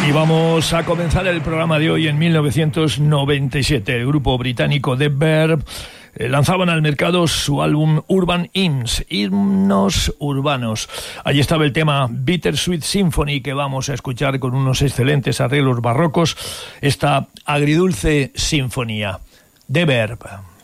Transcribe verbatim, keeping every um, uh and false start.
Y vamos a comenzar el programa de hoy en mil novecientos noventa y siete. El grupo británico The Verve eh, lanzaban al mercado su álbum Urban Hymns, himnos urbanos. Allí estaba el tema Bittersweet Symphony, que vamos a escuchar con unos excelentes arreglos barrocos, esta agridulce sinfonía. The Verve.